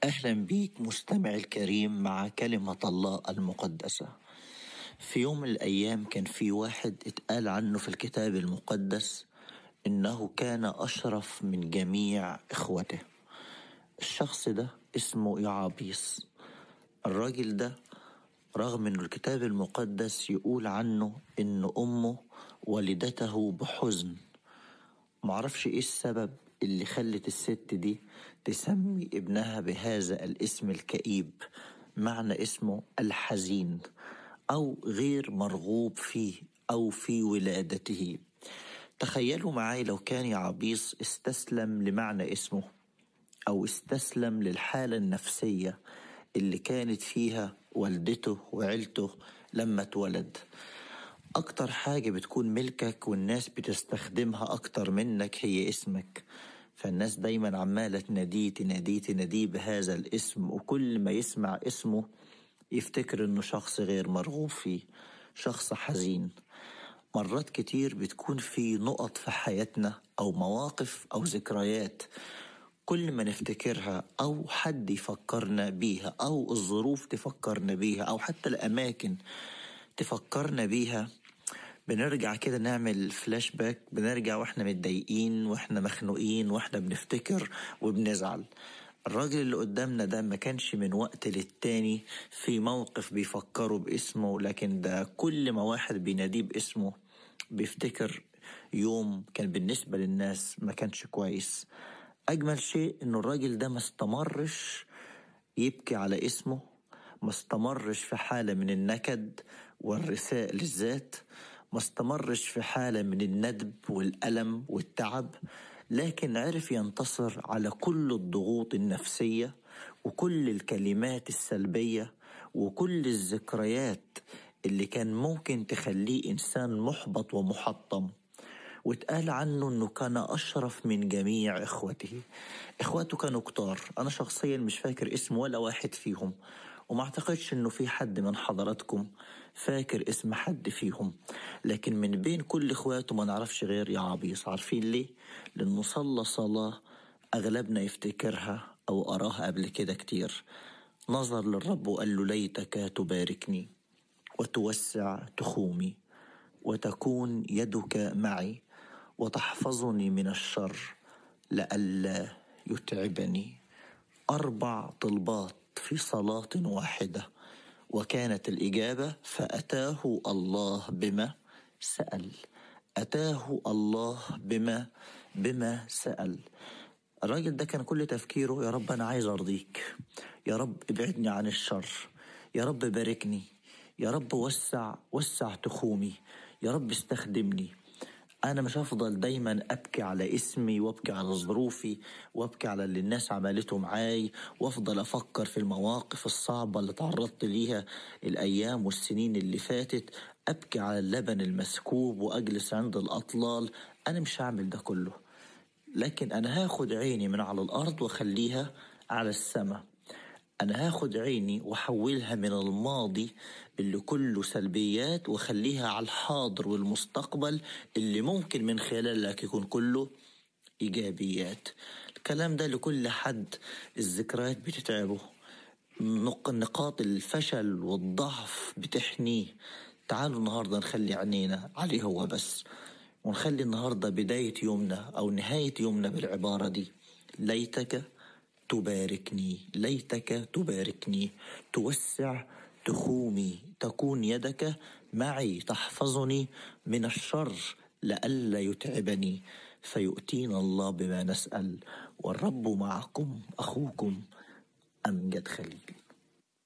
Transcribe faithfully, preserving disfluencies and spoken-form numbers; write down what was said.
أهلا بيك مستمع الكريم مع كلمة الله المقدسة. في يوم من الأيام كان في واحد اتقال عنه في الكتاب المقدس إنه كان أشرف من جميع إخوته. الشخص ده اسمه يعابيس. الراجل ده رغم إنه الكتاب المقدس يقول عنه إن أمه ولدته بحزن، معرفش إيه السبب اللي خلت الست دي تسمي ابنها بهذا الاسم الكئيب، معنى اسمه الحزين أو غير مرغوب فيه أو في ولادته. تخيلوا معي لو كان يعابيس استسلم لمعنى اسمه أو استسلم للحالة النفسية اللي كانت فيها والدته وعيلته لما اتولد. أكتر حاجة بتكون ملكك والناس بتستخدمها أكتر منك هي اسمك، فالناس دايما عمالة تناديه تناديه تناديه بهذا الاسم، وكل ما يسمع اسمه يفتكر إنه شخص غير مرغوب فيه، شخص حزين. مرات كتير بتكون في نقط في حياتنا أو مواقف أو ذكريات كل ما نفتكرها أو حد يفكرنا بيها أو الظروف تفكرنا بيها أو حتى الأماكن تفكرنا بيها بنرجع كده نعمل فلاش باك، بنرجع واحنا متضايقين واحنا مخنوقين واحنا بنفتكر وبنزعل. الراجل اللي قدامنا ده ما كانش من وقت للتاني في موقف بيفكروا باسمه، لكن ده كل ما واحد بيناديه باسمه بيفتكر يوم كان بالنسبة للناس ما كانش كويس. أجمل شيء إنه الراجل ده ما استمرش يبكي على اسمه، ما استمرش في حالة من النكد والرثاء للذات، ما استمرش في حالة من الندب والألم والتعب، لكن عرف ينتصر على كل الضغوط النفسية وكل الكلمات السلبية وكل الذكريات اللي كان ممكن تخليه إنسان محبط ومحطم. واتقال عنه انه كان اشرف من جميع اخوته. اخواته كانوا كتار، انا شخصيا مش فاكر اسم ولا واحد فيهم، وما اعتقدش انه في حد من حضراتكم فاكر اسم حد فيهم، لكن من بين كل اخواته ما نعرفش غير يعابيس. عارفين ليه؟ لانه صلى صلاة اغلبنا يفتكرها او اراها قبل كده كتير. نظر للرب وقال له: ليتك تباركني وتوسع تخومي وتكون يدك معي وتحفظني من الشر لئلا يتعبني. أربع طلبات في صلاة واحدة، وكانت الإجابة فأتاه الله بما سأل. أتاه الله بما بما سأل. الراجل ده كان كل تفكيره: يا رب أنا عايز أرضيك، يا رب ابعدني عن الشر، يا رب باركني، يا رب وسع وسع تخومي، يا رب استخدمني. أنا مش هفضل دايما أبكي على اسمي وأبكي على ظروفي وأبكي على اللي الناس عملته معاي وأفضل أفكر في المواقف الصعبة اللي تعرضت ليها الأيام والسنين اللي فاتت، أبكي على اللبن المسكوب وأجلس عند الأطلال. أنا مش هعمل ده كله، لكن أنا هاخد عيني من على الأرض وخليها على السماء. أنا هاخد عيني وحولها من الماضي اللي كله سلبيات وخليها على الحاضر والمستقبل اللي ممكن من خلالك يكون كله إيجابيات. الكلام ده لكل حد الذكريات بتتعبه، نقاط الفشل والضعف بتحنيه. تعالوا النهاردة نخلي عينينا عليه هو بس، ونخلي النهاردة بداية يومنا أو نهاية يومنا بالعبارة دي: ليتك تباركني، ليتك تباركني، توسع تخومي، تكون يدك معي، تحفظني من الشر لئلا يتعبني. فيؤتينا الله بما نسأل، والرب معكم. أخوكم أمجد خليل.